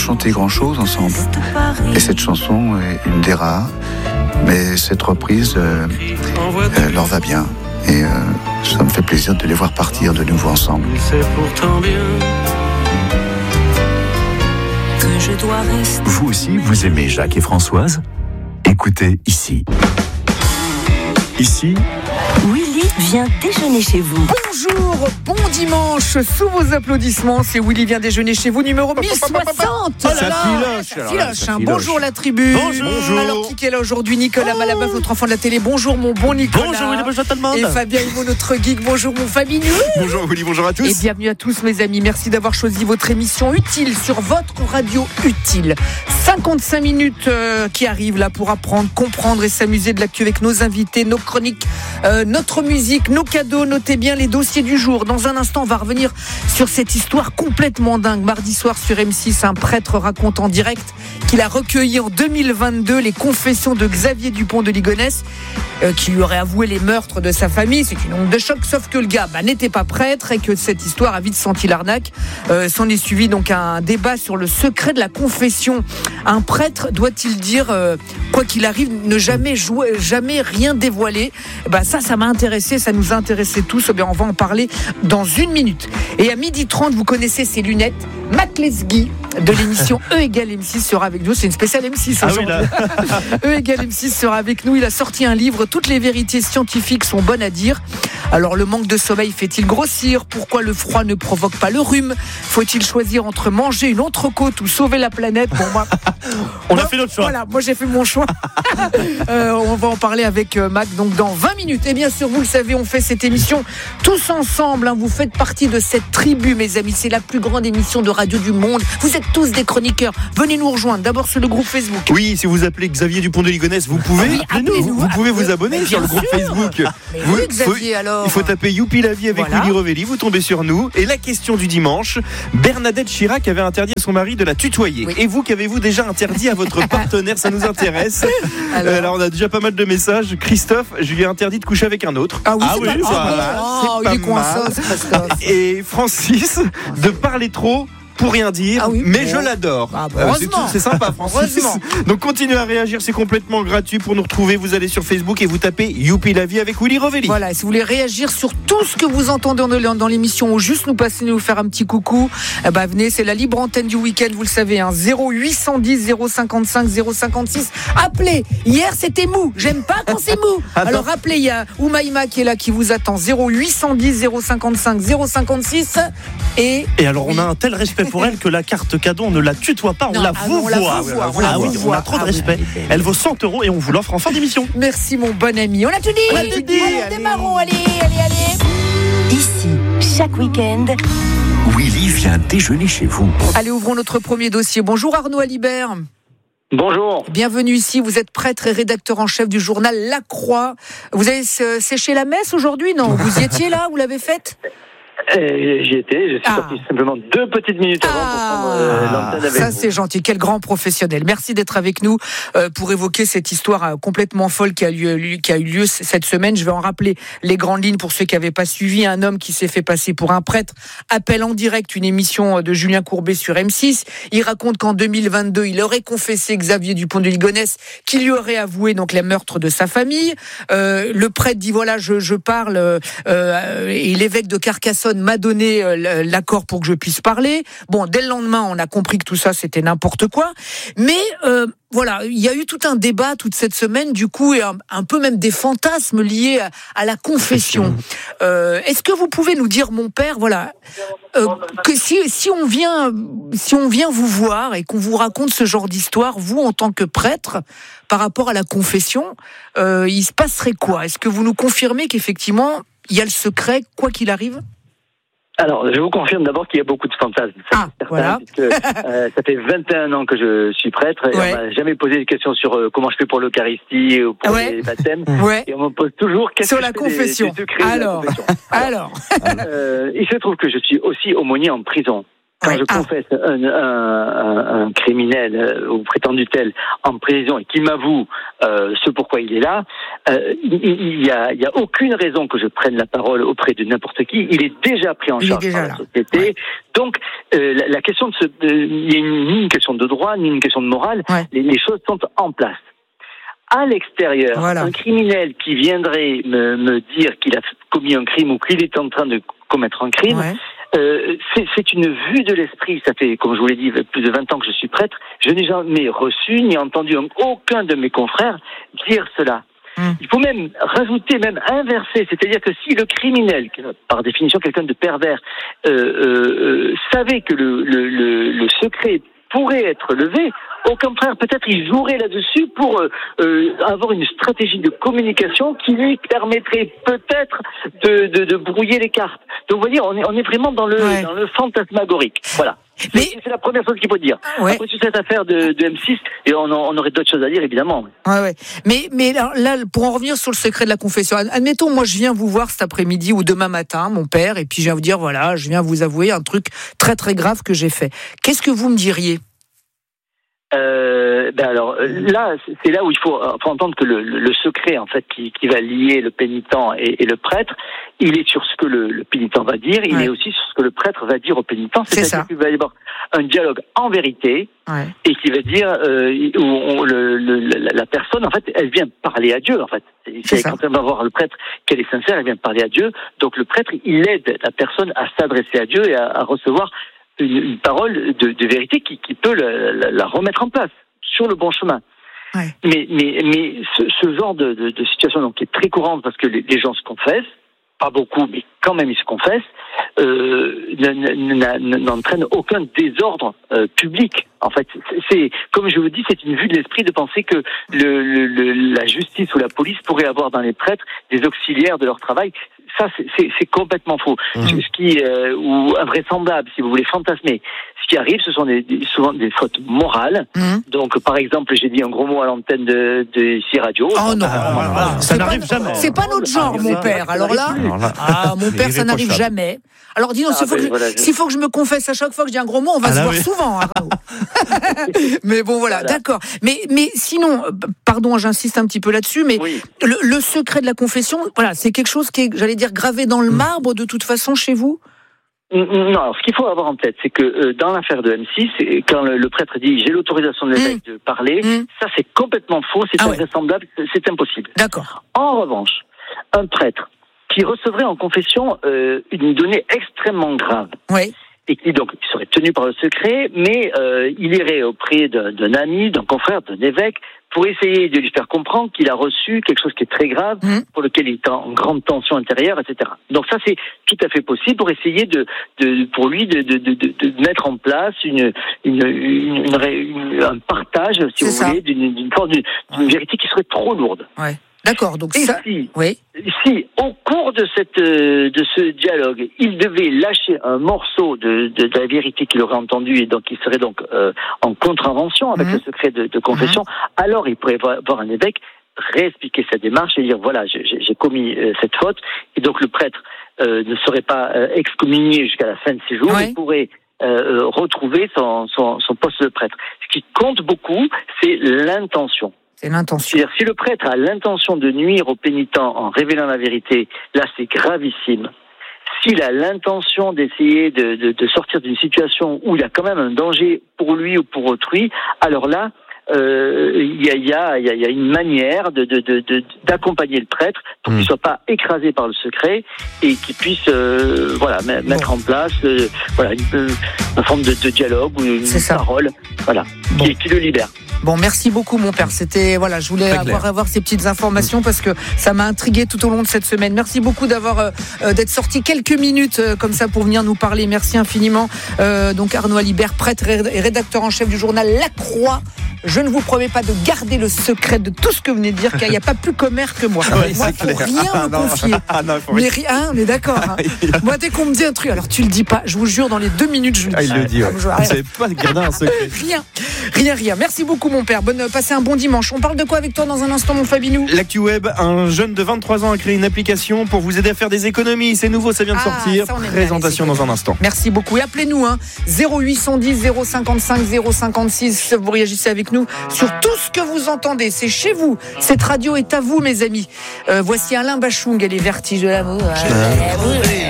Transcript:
chanté grand-chose ensemble. Et cette chanson est une des rares. Mais cette reprise leur va bien. Et ça me fait plaisir de les voir partir de nouveau ensemble. Vous aussi, vous aimez Jacques et Françoise ? Écoutez ici. Ici, Willy vient déjeuner chez vous. Bonjour, bon dimanche, sous vos applaudissements, c'est Willy vient déjeuner chez vous, numéro 1060. Ça filoche. Bonjour la tribu. Bonjour. Alors qui est là aujourd'hui? Nicolas Malabas, notre enfant de la télé. Bonjour mon bon Nicolas. Bonjour Willy, bonjour tout le monde. Et Fabien Humeau, notre geek. Bonjour mon Fabinho. Bonjour Willy, bonjour à tous. Et bienvenue à tous mes amis, merci d'avoir choisi votre émission Utile sur votre radio Utile. 55 minutes qui arrivent là pour apprendre, comprendre et s'amuser de l'actu avec nos invités, nos chroniques, notre musique, nos cadeaux. Notez bien les dossiers du jour. Dans un instant, on va revenir sur cette histoire complètement dingue. Mardi soir sur M6, un prêtre raconte en direct qu'il a recueilli en 2022 les confessions de Xavier Dupont de Ligonnès, qui lui aurait avoué les meurtres de sa famille. C'est une onde de choc, sauf que le gars n'était pas prêtre et que cette histoire a vite senti l'arnaque. S'en est suivi donc un débat sur le secret de la confession. Un prêtre doit-il dire, quoi qu'il arrive, ne jamais jouer, jamais rien dévoiler? Ça m'a intéressé, ça nous a intéressés tous. On va en parler dans une minute. Et à 12h30, vous connaissez ces lunettes. Mac Lesguy de l'émission E égale M6 sera avec nous. C'est une spéciale M6 aujourd'hui. E égale M6 sera avec nous. Il a sorti un livre. Toutes les vérités scientifiques sont bonnes à dire. Alors, le manque de sommeil fait-il grossir? Pourquoi le froid ne provoque pas le rhume? Faut-il choisir entre manger une entrecôte ou sauver la planète? Bon, moi, on a fait notre choix. Voilà, moi j'ai fait mon choix. On va en parler avec Mac donc dans 20 minutes. Et bien sûr, vous le savez, on fait cette émission tous ensemble. Vous faites partie de cette tribu, mes amis. C'est la plus grande émission de radio du monde. Vous êtes tous des chroniqueurs. Venez nous rejoindre. D'abord sur le groupe Facebook. Oui, si vous appelez Xavier Dupont de Ligonnès, vous pouvez. Vous pouvez vous abonner sur le groupe Facebook. Oui, Xavier, alors. Il faut taper Youpi la vie avec Willy Rovelli. Vous tombez sur nous. Et la question du dimanche, Bernadette Chirac avait interdit à son mari de la tutoyer. Oui. Et vous, qu'avez-vous déjà interdit à votre partenaire? Ça nous intéresse. Alors, on a déjà pas mal de messages. Christophe, je lui ai interdit de coucher avec un autre. Ah oui, c'est pas il est coincé, c'est Christophe. Et Francis, de parler trop pour rien dire, mais je l'adore. C'est sympa, Francis. Donc continuez à réagir, c'est complètement gratuit. Pour nous retrouver, vous allez sur Facebook et vous tapez Youpi la vie avec Willy Rovelli. Voilà, si vous voulez réagir sur tout ce que vous entendez dans l'émission ou juste nous faire un petit coucou, venez, c'est la libre antenne du week-end, vous le savez, 0810 055 056. Appelez. Hier c'était mou, j'aime pas quand c'est mou. Alors appelez, il y a Oumaïma qui est là, qui vous attend. 0810 055 056. Et alors on a un tel respect pour elle que la carte cadeau, on ne la tutoie pas, on la vouvoie. On a trop de respect. Elle vaut 100 € et on vous l'offre en fin d'émission. Merci mon bon ami. On a tout dit. Allez, démarrons. Allez. Ici, chaque week-end, Willy vient déjeuner chez vous. Allez, ouvrons notre premier dossier. Bonjour Arnaud Alibert. Bonjour. Bienvenue ici, vous êtes prêtre et rédacteur en chef du journal La Croix. Vous avez séché la messe aujourd'hui? Non, vous y étiez là, vous l'avez faite? J'y étais, je suis sorti simplement 2 petites minutes avant pour prendre l'antenne avec ça vous. C'est gentil, quel grand professionnel. Merci d'être avec nous pour évoquer cette histoire complètement folle qui a eu lieu cette semaine. Je vais en rappeler les grandes lignes pour ceux qui n'avaient pas suivi. Un homme qui s'est fait passer pour un prêtre appelle en direct une émission de Julien Courbet sur M6. Il raconte qu'en 2022, il aurait confessé Xavier Dupont de Ligonnès, qui lui aurait avoué donc les meurtres de sa famille. Le prêtre dit voilà, je parle et l'évêque de Carcassonne m'a donné l'accord pour que je puisse parler. Bon, dès le lendemain, on a compris que tout ça, c'était n'importe quoi. Mais voilà, il y a eu tout un débat toute cette semaine, du coup, et un peu même des fantasmes liés à la confession. Est-ce que vous pouvez nous dire, mon père, voilà, que si on vient vous voir et qu'on vous raconte ce genre d'histoire, vous, en tant que prêtre, par rapport à la confession, il se passerait quoi? Est-ce que vous nous confirmez qu'effectivement, il y a le secret, quoi qu'il arrive? Alors, je vous confirme d'abord qu'il y a beaucoup de fantasmes. Voilà. Puisque, ça fait 21 ans que je suis prêtre et on m'a jamais posé de questions sur comment je fais pour l'Eucharistie ou pour les baptêmes. Et on me pose toujours sur la confession. Alors, il se trouve que je suis aussi aumônier en prison. Quand je confesse un criminel ou prétendu tel en prison et qui m'avoue ce pourquoi il est là, il y a aucune raison que je prenne la parole auprès de n'importe qui. Il est déjà pris en charge par la société. Ouais. Donc la question il y a ni une question de droit ni une question de morale. Ouais. Les choses sont en place. À l'extérieur, un criminel qui viendrait me dire qu'il a commis un crime ou qu'il est en train de commettre un crime, c'est une vue de l'esprit. Ça fait, comme je vous l'ai dit, plus de 20 ans que je suis prêtre. Je n'ai jamais reçu ni entendu aucun de mes confrères dire cela. Il faut même rajouter, même inverser. C'est-à-dire que si le criminel, par définition quelqu'un de pervers, savait que le secret pourrait être levé, au contraire, peut-être il jouerait là-dessus pour avoir une stratégie de communication qui lui permettrait peut-être de brouiller les cartes. Donc, vous voyez, on est vraiment dans le fantasmagorique. Voilà. Mais c'est la première chose qu'il faut dire. Ouais. Après toute cette affaire de M6, et on aurait d'autres choses à dire, évidemment. Ouais. Mais là, pour en revenir sur le secret de la confession, admettons, moi, je viens vous voir cet après-midi ou demain matin, mon père, et puis je viens vous dire, voilà, je viens vous avouer un truc très très grave que j'ai fait. Qu'est-ce que vous me diriez ? Alors là, c'est là où il faut entendre que le secret en fait qui va lier le pénitent et le prêtre, il est sur ce que le pénitent va dire, il est aussi sur ce que le prêtre va dire au pénitent. C'est-à-dire qu'il va y avoir un dialogue en vérité et qui va dire où la personne en fait, elle vient parler à Dieu en fait. Quand elle va voir le prêtre qu'elle est sincère, elle vient parler à Dieu. Donc le prêtre, il aide la personne à s'adresser à Dieu et à recevoir une parole de vérité qui peut la remettre en place sur le bon chemin. Ouais. Mais ce genre de situation donc, qui est très courante parce que les gens se confessent, pas beaucoup, mais quand même ils se confessent, n'entraîne aucun désordre public. En fait, c'est comme je vous dis, c'est une vue de l'esprit de penser que la justice ou la police pourrait avoir dans les prêtres des auxiliaires de leur travail. Ça, c'est complètement faux. Ce qui ou invraisemblable, si vous voulez fantasmer. Ce qui arrive, ce sont souvent des fautes morales. Donc, par exemple, j'ai dit un gros mot à l'antenne de ici radio. Oh non, ça n'arrive jamais. C'est pas notre genre, mon père. Alors là, mon père, ça n'arrive jamais. Alors, dis-donc, s'il faut que je me confesse à chaque fois que je dis un gros mot, on va se voir souvent. Mais bon, voilà, d'accord. Mais sinon, pardon, j'insiste un petit peu là-dessus, mais le secret de la confession, voilà, c'est quelque chose qui est, j'allais dire, gravé dans le marbre de toute façon chez vous ? Non, alors ce qu'il faut avoir en tête, c'est que dans l'affaire de M6, quand le prêtre dit j'ai l'autorisation de l'évêque de parler, ça c'est complètement faux, c'est invraisemblable, c'est impossible. D'accord. En revanche, un prêtre qui recevrait en confession une donnée extrêmement grave, et qui donc serait tenu par le secret, mais il irait auprès d'un ami, d'un confrère, d'un évêque, pour essayer de lui faire comprendre qu'il a reçu quelque chose qui est très grave, pour lequel il est en grande tension intérieure, etc. Donc ça, c'est tout à fait possible pour essayer pour lui de mettre en place un partage, si vous voulez, d'une vérité qui serait trop lourde. Ouais. D'accord, donc ça... Si, au cours de ce dialogue, il devait lâcher un morceau de la vérité qu'il aurait entendue et donc il serait donc en contravention avec le secret de confession, alors il pourrait voir un évêque réexpliquer sa démarche et dire voilà, j'ai commis cette faute, et donc le prêtre ne serait pas excommunié jusqu'à la fin de ses jours, il pourrait retrouver son poste de prêtre. Ce qui compte beaucoup, c'est l'intention. C'est l'intention. C'est-à-dire, si le prêtre a l'intention de nuire au pénitent en révélant la vérité, là, c'est gravissime. S'il a l'intention d'essayer de sortir d'une situation où il y a quand même un danger pour lui ou pour autrui, alors là, il y a une manière d'accompagner le prêtre pour qu'il ne soit pas écrasé par le secret et qu'il puisse mettre en place une forme de dialogue ou une parole qui le libère. Bon, merci beaucoup mon père. C'était je voulais avoir ces petites informations parce que ça m'a intrigué tout au long de cette semaine. Merci beaucoup d'être sorti quelques minutes comme ça pour venir nous parler. Merci infiniment. Donc Arnaud Alibert, prêtre et rédacteur en chef du journal La Croix. je ne vous promets pas de garder le secret de tout ce que vous venez de dire, car il n'y a pas plus commère que moi. Moi, il ne faut rien me confier. Mais rien, on est d'accord. Hein. Moi, dès qu'on me dit un truc, alors tu le dis pas, je vous jure, dans les 2 minutes, je le dis. Il le dit, ouais. Vous ne savez pas garder un secret. Rien. Merci beaucoup, mon père. Passez un bon dimanche. On parle de quoi avec toi dans un instant, mon Fabinou? L'actu web, un jeune de 23 ans a créé une application pour vous aider à faire des économies. C'est nouveau, ça vient de sortir. Présentation dans un instant. Merci beaucoup. Et appelez-nous, 0810 055 056. Vous réagissez avec nous sur tout ce que vous entendez. C'est chez vous. Cette radio est à vous, mes amis. Voici Alain Bachung et les vertiges de l'amour.